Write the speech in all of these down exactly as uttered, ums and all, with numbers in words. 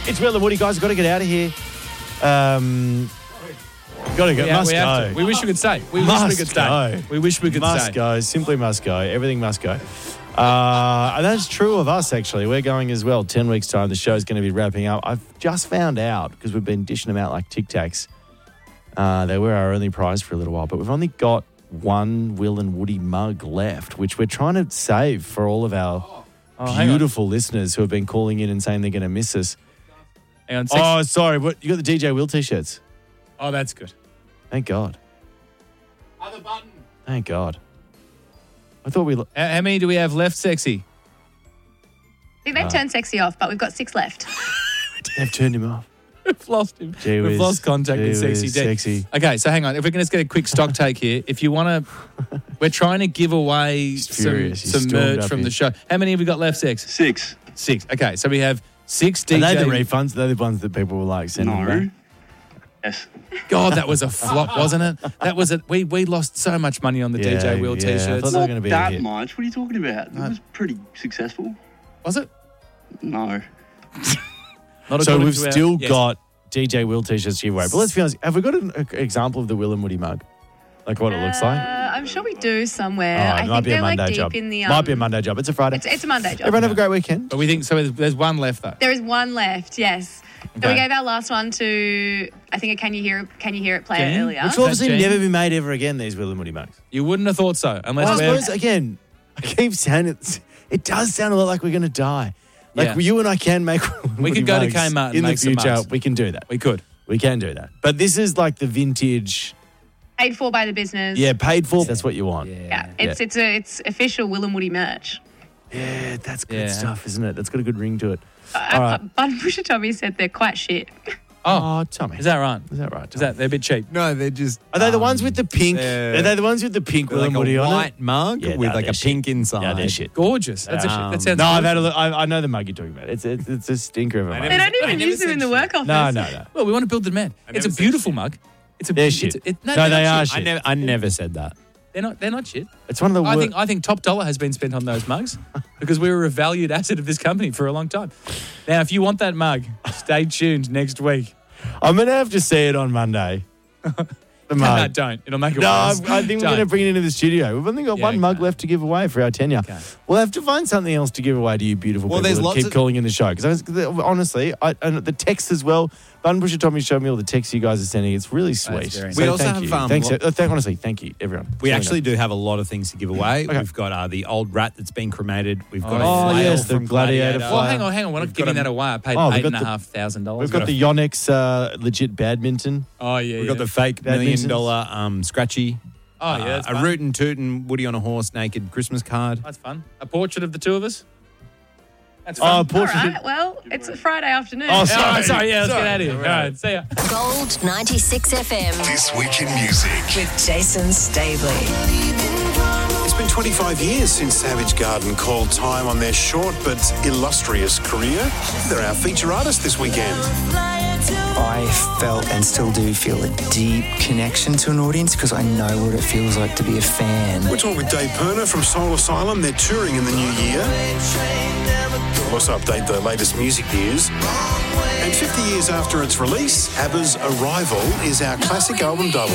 It's Will and Woody, guys. Got to get out of here. Um, got to go. We, must we, go. to. we wish we could stay. We must wish we could stay. Go. We wish we could must stay. go. Simply must go. Everything must go. Uh, and that's true of us, actually. We're going as well. Ten weeks' time, the show's going to be wrapping up. I've just found out, because we've been dishing them out like Tic Tacs. Uh, they were our only prize for a little while, but we've only got one Will and Woody mug left, which we're trying to save for all of our oh, beautiful listeners who have been calling in and saying they're going to miss us. Hang on, six. Oh, sorry. What, you got the D J Will t-shirts. Oh, that's good. Thank God. Other button. Thank God. I thought we... Lo- How, how many do we have left, Sexy? I think they've turned Sexy off, but we've got six left. They've turned him off. We've lost him. Gee We've whiz. lost contact Gee with Sexy whiz, D. Sexy. Okay, so hang on. If we can just get a quick stock take here. If you want to... We're trying to give away He's some, furious. He's some stormed merch up from here. the show. How many have we got left, Sex? Six. Six. Okay, so we have six D Are J... they the refunds? They're the ones that people will like sending No. back? Yes. God, that was a flop, wasn't it? That was it. We we lost so much money on the Yeah, D J Will yeah, I t-shirts. thought they were Not going to be a that hit. much. What are you talking about? It was pretty successful. Was it? No. Not So according we've to our- still Yes. got D J Will t-shirts to give away. But let's be honest, have we got an a, example of the Will and Woody mug? Like what it looks like? Uh, I'm sure we do somewhere. Oh, I it think might be a they're like Monday deep job. in the. Um, Might be a Monday job. It's a Friday. It's, it's a Monday job. Everyone have a great weekend. But we think... So there's, there's one left, though. There is one left. Yes. So Okay. we gave our last one to I think a Can You Hear It, Can You Hear It player Jen? earlier. Which will obviously Jane? never be made ever again, these Will and Woody mugs. You wouldn't have thought so. Unless Well, I we're... suppose, again, I keep saying it. It does sound a lot like we're going to die. Like Yeah. you and I can make Will and We Woody could go to mugs Kmart and in the make some future. mugs. We can do that. We could. We can do that. But this is like the vintage, Paid for by the business. yeah, paid for. That's what you want. Yeah. It's it's a it's official Will and Woody merch. Yeah, that's good Yeah. stuff, isn't it? That's got a good ring to it. Uh, All right. Bun Pusher Tommy said they're quite shit. Oh, Oh, Tommy. is that right? Is that right? Is that... They're a bit cheap. No, they're just. Are they the um, ones with the pink? they're- Are they the ones with the pink they're Will like and Woody a on white it? mug Yeah, with no, like they're a shit. pink inside? No, they're shit. Gorgeous. That's a shit. Um, That sounds No, I've good. had a look. I, I know the mug you're talking about. It's it's, it's a stinker of a mug. They don't I even never use them said in the shit. work office. No, no, no. Well, we want to build the demand. I It's a never said beautiful shit. mug. It's a They're it's shit. a- it- No, they're they not are shit. I shit. never, I never said that. They're not. They're not shit. It's one of the I wor- think I think top dollar has been spent on those mugs because we were a valued asset of this company for a long time. Now, if you want that mug, stay tuned next week. I'm going to have to see it on Monday. The No, mug. don't. It'll make it No, I worse. I think we're Don't. going to bring it into the studio. We've only got Yeah, one mug okay. left to give away for our tenure. Okay. We'll have to find something else to give away to you beautiful Well, people there's that lots keep of- calling in the show. Because honestly, I, and the texts as well. Bun Pusher Tommy showed me all the texts you guys are sending. It's really sweet. very So We also thank have, you. um, Thanks. lo- uh, thank, honestly, thank you, everyone. We Really actually nice. do have a lot of things to give away. Okay. We've got uh, the old rat that's been cremated. We've got Oh, a flail yes, the from gladiator Gladiator. Well, flail. hang on, hang on. We're not We've giving got a- that away. I paid Oh, we've eight got and a the- half thousand dollars. We've got the Yonex uh, legit badminton. Oh yeah, We've yeah. got the fake Badmintons. million dollar um, scratchy. Oh yeah, that's uh, a fun. rootin' tootin' Woody on a horse naked Christmas card. That's fun. A portrait of the two of us. That's Oh, fun. All portrait. right. Well, it's a Friday afternoon. Oh, Oh, sorry. sorry, yeah, let's Sorry. get out of here. All right, see ya. Gold ninety-six F M This Week in Music. with Jason Stabley. It's been twenty-five years since Savage Garden called time on their short but illustrious career. They're our feature artist this weekend. I felt and still do feel a deep connection to an audience because I know what it feels like to be a fan. We're talking with Dave Perner from Soul Asylum. They're touring in the new year. We'll also update the latest music news. And fifty years after its release, ABBA's Arrival is our classic album double.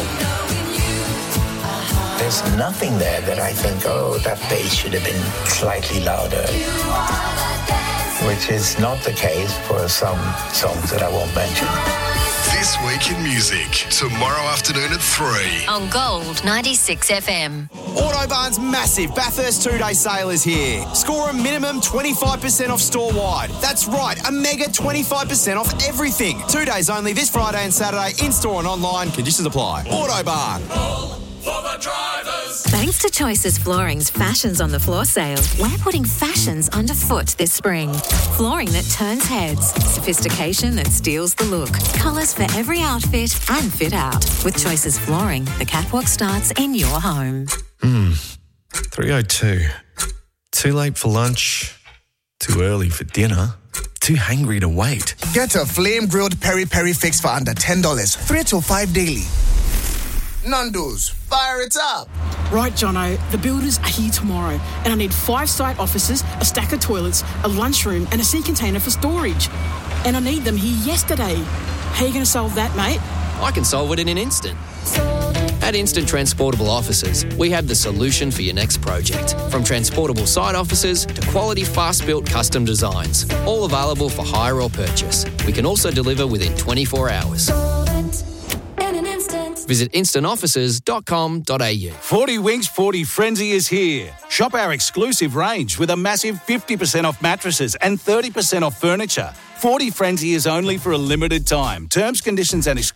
There's nothing there that I think, oh, that bass should have been slightly louder. Which is not the case for some songs that I won't mention. This Week in Music, tomorrow afternoon at three. On Gold ninety-six F M. Autobarn's massive Bathurst two-day sale is here. Score a minimum twenty-five percent off store-wide. That's right, a mega twenty-five percent off everything. Two days only this Friday and Saturday, in-store and online. Conditions apply. Autobarn. Thanks to Choices Flooring's Fashions on the Floor sale, we're putting fashions underfoot this spring. Flooring that turns heads, sophistication that steals the look, colours for every outfit and fit out. With Choices Flooring, the catwalk starts in your home. Hmm. three oh two. Too late for lunch. Too early for dinner. Too hangry to wait. Get a flame-grilled peri-peri fix for under ten dollars. Three till five daily. Nando's, fire it up. Right, Jono, the builders are here tomorrow, and I need five site offices, a stack of toilets, a lunchroom, and a sea container for storage. And I need them here yesterday. How are you going to solve that, mate? I can solve it in an instant. At Instant Transportable Offices, we have the solution for your next project. From transportable site offices to quality fast-built custom designs, all available for hire or purchase. We can also deliver within twenty-four hours. Visit instant offices dot com dot a u. forty Winks forty Frenzy is here. Shop our exclusive range with a massive fifty percent off mattresses and thirty percent off furniture. forty Frenzy is only for a limited time. Terms, conditions and exclusions